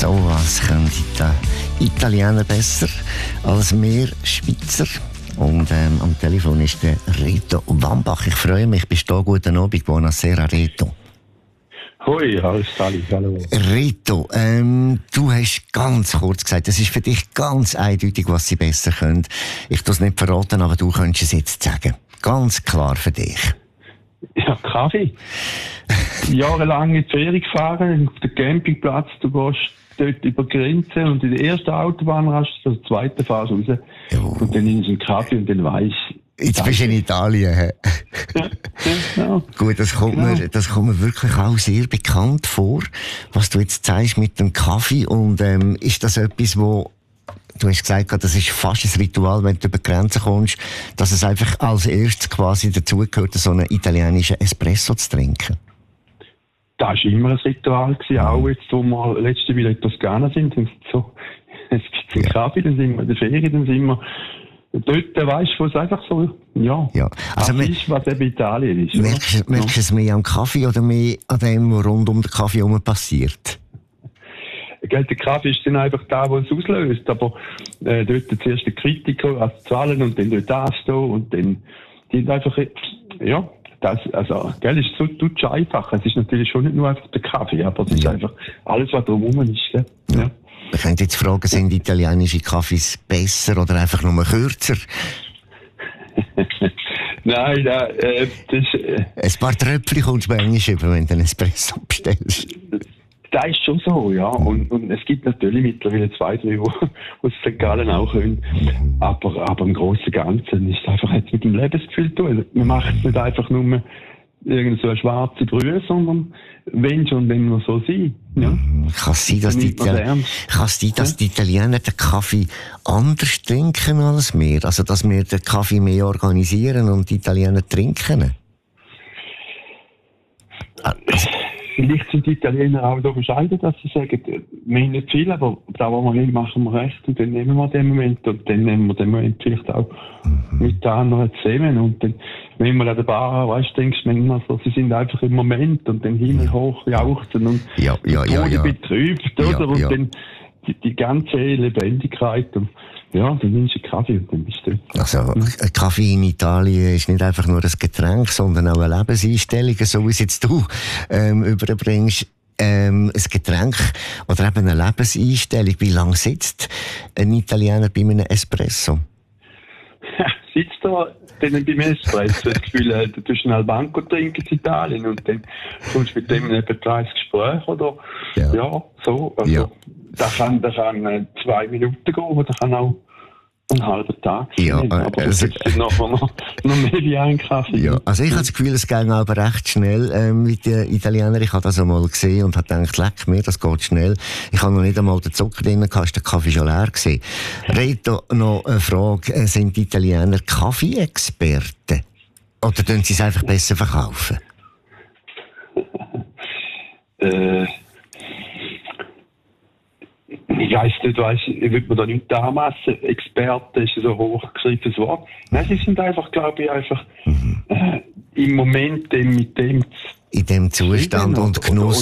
So was können die Italiener besser als wir Schweizer. Und am Telefon ist der Reto Wambach. Ich freue mich, bist du da? Guten Abend, buonasera Reto. Hoi, alles Sali, hallo. Reto, du hast ganz kurz gesagt, es ist für dich ganz eindeutig, was sie besser können. Ich tue es nicht verraten, aber du könntest es jetzt sagen. Ganz klar für dich. Ja, Kaffee. Jahrelang in die Ferien gefahren, auf den Campingplatz, du gehst dort über die Grenze und in der ersten Autobahnrast, also der zweiten Phase raus. Und dann nimmst du einen Kaffee und dann weisst jetzt bist du in Italien. Ja, genau. Gut, das kommt mir wirklich auch sehr bekannt vor, was du jetzt sagst mit dem Kaffee. Und ist das etwas, wo du hast gesagt, das ist fast ein Ritual, wenn du über die Grenze kommst, dass es einfach als erstes quasi dazugehört, so einen italienischen Espresso zu trinken? Das war immer ein Ritual gewesen, auch jetzt, wo wir letzte Mal in Toskana sind, und so, es gibt einen Kaffee, dann sind wir in der Ferien, dann sind wir dort, weißt du, wo es einfach so, ja. Also das ist, was eben Italien ist. Merkst du es mehr am Kaffee oder mehr an dem, was rund um den Kaffee herum passiert? Der Kaffee ist dann einfach da, wo es auslöst, aber dort zuerst der Kritiker als Zahlen und dann dort anstehen und dann die einfach, ja, das, also, gell, ist so tutsch einfach. Es ist natürlich schon nicht nur einfach der Kaffee, aber es ist einfach alles, was drumherum ist, gell? Ja. Man könnte jetzt fragen, sind italienische Kaffees besser oder einfach nur kürzer? Nein, das ein paar Tröpfchen kommst du Englisch über, wenn du einen Espresso bestellst. Das ist schon so, ja. Und es gibt natürlich mittlerweile 2, 3, wo es St. Gallen auch können. Aber im Großen und Ganzen ist es einfach jetzt mit dem Lebensgefühl zu tun. Man macht es nicht einfach nur irgend so eine schwarze Brühe, sondern wenn schon, dann nur so sein. Ja. Kann es sein, dass die Italiener den Kaffee anders trinken als wir? Also, dass wir den Kaffee mehr organisieren und die Italiener trinken? Vielleicht sind die Italiener auch so bescheiden, dass sie sagen, wir haben nicht viel, aber da, wo wir hin, machen wir recht und dann nehmen wir den Moment und dann nehmen wir den Moment vielleicht auch mit den anderen zusammen und dann, wenn wir an der Bar, weißt du, denkst du manchmal so, sie sind einfach im Moment und dann himmelhoch jauchzen und betrübt, oder? Und dann die ganze Lebendigkeit und ja, dann nimmst du einen Kaffee und dann bist du dort. Also, ein Kaffee in Italien ist nicht einfach nur ein Getränk, sondern auch eine Lebenseinstellung, so wie es jetzt du überbringst. Ein Getränk oder eben eine Lebenseinstellung. Wie lange sitzt ein Italiener bei einem Espresso? Sitzt da dann beim Espresso, das Gefühl, du tust einen Albanco trinken in Italien und dann kommst du mit dem etwa 30 Gespräche oder ja so. Also, ja. Das kann 2 Minuten gehen, oder das kann auch einen halben Tag sein. Ja, aber das ist noch mehr wie ein Kaffee. Ja, also ich habe das Gefühl, es geht aber recht schnell mit den Italienern. Ich habe das einmal gesehen und habe gedacht, leck mir, das geht schnell. Ich habe noch nicht einmal den Zucker drin gehabt, ist der Kaffee schon leer gewesen. Reto, noch eine Frage. Sind die Italiener Kaffee-Experten? Oder tun sie es einfach besser verkaufen? Ich weiss nicht, ich würde mir da nicht anmassen. Experte ist ein so hochgegriffenes Wort. Nein, sie sind einfach, glaube ich, im Moment mit dem in dem Zustand und Genuss